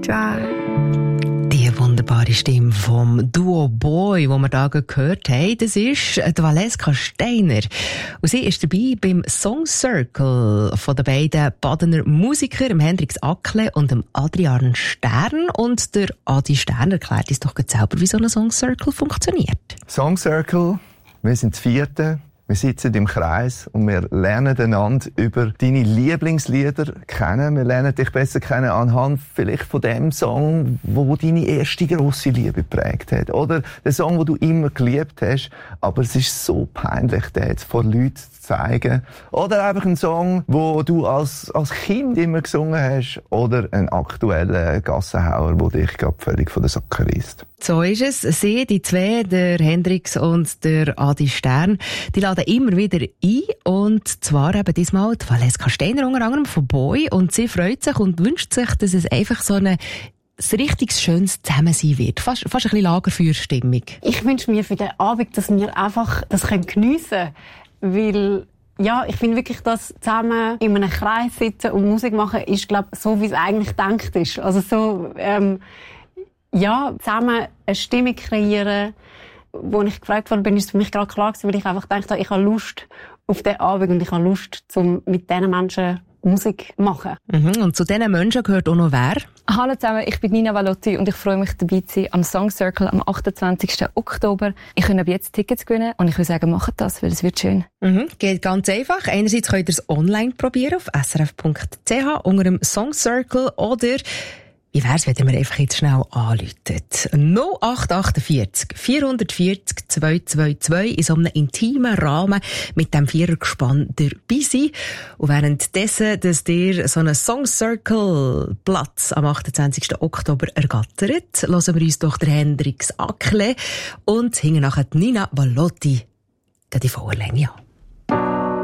toi. Die wunderbare Stimme vom Duo Boy, die wir da gehört haben, das ist die Valeska Steiner. Und sie ist dabei beim Song Circle von den beiden Badener Musikern, dem Hendrix Ackle und dem Adrian Stern. Und der Adi Stern erklärt uns doch selber, wie so ein Song Circle funktioniert. Song Circle, wir sind das 4. Wir sitzen im Kreis und wir lernen einander über deine Lieblingslieder kennen. Wir lernen dich besser kennen anhand vielleicht von dem Song, wo deine erste grosse Liebe geprägt hat. Oder der Song, den du immer geliebt hast, aber es ist so peinlich, den jetzt vor Leuten zu zeigen. Oder einfach ein Song, wo du als Kind immer gesungen hast. Oder ein aktueller Gassenhauer, der dich gerade völlig von der Socke reisst. So ist es. Sie, die zwei, der Hendrix und der Adi Stern, die laden immer wieder ein. Und zwar eben diesmal die Valeska Steiner unter anderem von Boy. Und sie freut sich und wünscht sich, dass es einfach so ein richtig schönes Zusammensein wird. Fast ein bisschen Lagerfeuerstimmung. Ich wünsche mir für den Abend, dass wir einfach das geniessen können. Weil, ja, ich finde wirklich, dass zusammen in einem Kreis sitzen und Musik machen ist, glaube ich, so, wie es eigentlich gedacht ist. Also so, ja, zusammen eine Stimmung kreieren. Wo ich gefragt worden bin, ist es für mich gerade klar gewesen, weil ich einfach gedacht habe, ich habe Lust auf den Abend und ich habe Lust, mit diesen Menschen Musik zu machen. Und zu diesen Menschen gehört auch noch wer? Hallo zusammen, ich bin Nina Valotti und ich freue mich, dabei zu sein am Song Circle am 28. Oktober. Ich kann ab jetzt Tickets gewinnen und ich würde sagen, macht das, weil es wird schön. Geht ganz einfach. Einerseits könnt ihr es online probieren auf srf.ch unter dem Song Circle oder wie wär's, wenn ihr mir einfach jetzt schnell anruft? 0848 440 222 in so einem intimen Rahmen mit dem Vierergespann dabei sein. Und währenddessen, dass ihr so einen Song Circle Platz am 28. Oktober ergattert, hören wir uns doch der Hendrix Ackle und hingen nachher Nina Valotti die Vorlänge an.